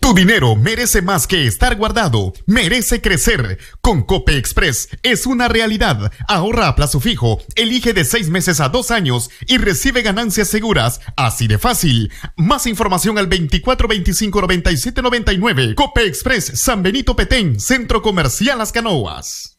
Tu dinero merece más que estar guardado, merece crecer. Con Cope Express es una realidad. Ahorra a plazo fijo, elige de 6 meses a 2 años y recibe ganancias seguras. Así de fácil. Más información al 24 25 97 99. Cope Express, San Benito Petén, Centro Comercial Las Canoas.